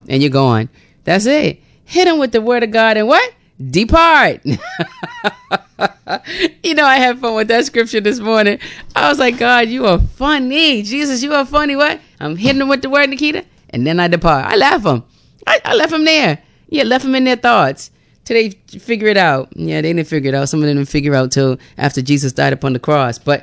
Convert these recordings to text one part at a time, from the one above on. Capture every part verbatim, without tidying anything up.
and you're gone. That's it. Hit them with the word of God and what? Depart. You know, I had fun with that scripture this morning. I was like, God, you are funny. Jesus, you are funny. What? I'm hitting them with the word, Nikita, and then I depart. I left them. I, I left them there. Yeah, left them in their thoughts till they figure it out. Yeah, they didn't figure it out. Some of them didn't figure out till after Jesus died upon the cross. But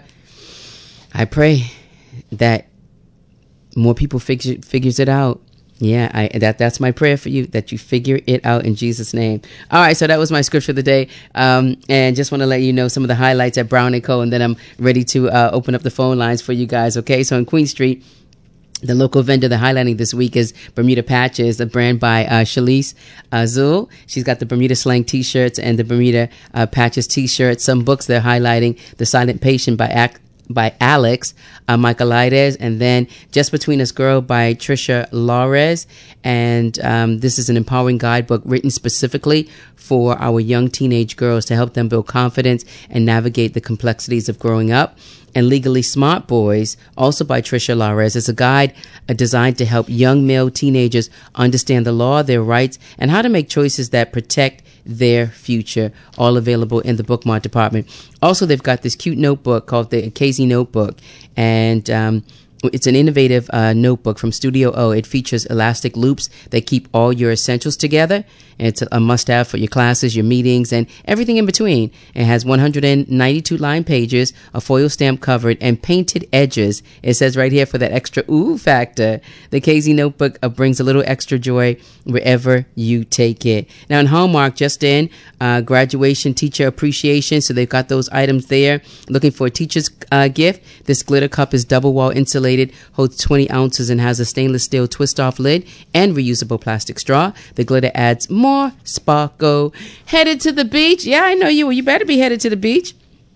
I pray that more people figure figures it out. Yeah, I that that's my prayer for you, that you figure it out in Jesus' name. All right, so that was my scripture of the day. Um, and just want to let you know some of the highlights at Brown and Co. And then I'm ready to uh, open up the phone lines for you guys. Okay, so in Queen Street, the local vendor they're highlighting this week is Bermuda Patches, a brand by uh, Shalise Azul. She's got the Bermuda Slang T-shirts and the Bermuda uh, Patches T-shirts. Some books they're highlighting: The Silent Patient by Ac- by Alex uh, Michaelides, and then Just Between Us Girl by Trisha Laures. And um, this is an empowering guidebook written specifically for our young teenage girls to help them build confidence and navigate the complexities of growing up. And Legally Smart Boys, also by Trisha Laures, is a guide uh, designed to help young male teenagers understand the law, their rights, and how to make choices that protect their future. All available in the bookmark department. Also, they've got this cute notebook called the Casey Notebook, and um, it's an innovative uh, notebook from Studio O. It features elastic loops that keep all your essentials together. And it's a must-have for your classes, your meetings, and everything in between. It has one hundred ninety-two line pages, a foil stamp covered, and painted edges. It says right here for that extra ooh factor. The Casey Notebook uh, brings a little extra joy wherever you take it. Now in Hallmark, just in uh, graduation teacher appreciation, so they've got those items there. Looking for a teacher's uh, gift? This glitter cup is double wall insulated, holds twenty ounces, and has a stainless steel twist-off lid and reusable plastic straw. The glitter adds more More sparkle. Headed to the beach? Yeah, I know you. You better be headed to the beach.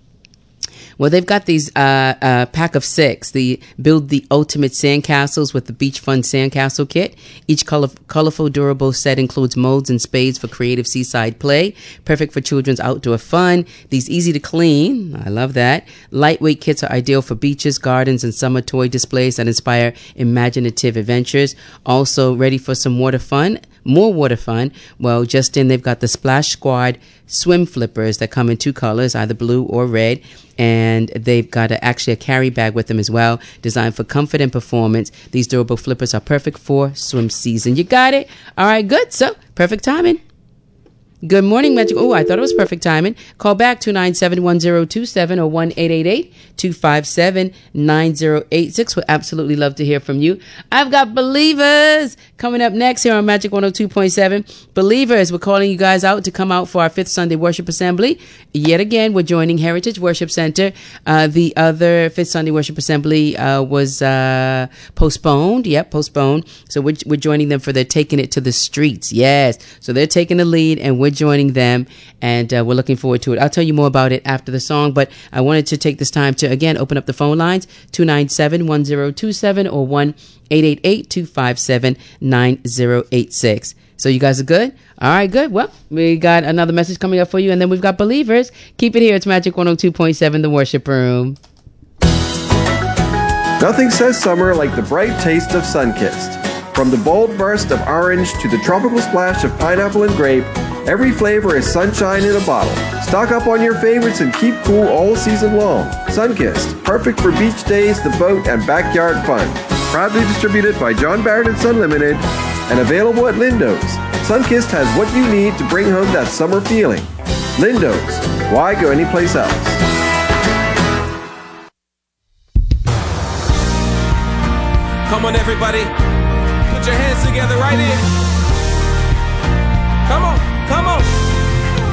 Well, they've got these uh, uh, pack of six. The build the ultimate sandcastles with the Beach Fun Sandcastle Kit. Each color, colorful, durable set includes molds and spades for creative seaside play. Perfect for children's outdoor fun. These easy to clean. I love that. Lightweight kits are ideal for beaches, gardens, and summer toy displays that inspire imaginative adventures. Also ready for some water fun. More water fun. Well, just in, they've got the Splash Squad swim flippers that come in two colors, either blue or red. And they've got a, actually a carry bag with them as well, designed for comfort and performance. These durable flippers are perfect for swim season. You got it? All right, good. So, perfect timing. Good morning, Magic. Oh, I thought it was perfect timing. Call back two nine seven, one zero two seven or one eight eight eight, two five seven, nine zero eight six. We'd absolutely love to hear from you. I've got Believers coming up next here on Magic one oh two point seven. Believers, we're calling you guys out to come out for our fifth Sunday Worship Assembly. Yet again, we're joining Heritage Worship Center. Uh, the other fifth Sunday Worship Assembly uh, was uh, postponed. Yep, postponed. So we're, we're joining them for their Taking It to the Streets. Yes. So they're taking the lead and we're joining them, and uh, we're looking forward to it. I'll tell you more about it after the song, but I wanted to take this time to again open up the phone lines, two nine seven, one zero two seven or one eight eight eight, two five seven, nine zero eight six. So you guys are good? All right, good. Well, we got another message coming up for you, and then we've got Believers. Keep it here. It's Magic one oh two point seven, the Worship Room. Nothing says summer like the bright taste of Sunkist. From the bold burst of orange to the tropical splash of pineapple and grape, every flavor is sunshine in a bottle. Stock up on your favorites and keep cool all season long. Sunkist, perfect for beach days, the boat, and backyard fun. Proudly distributed by John Barrett and Son Limited and available at Lindo's. Sunkist has what you need to bring home that summer feeling. Lindo's, why go anyplace else? Come on, everybody. Put your hands together right here. Come on.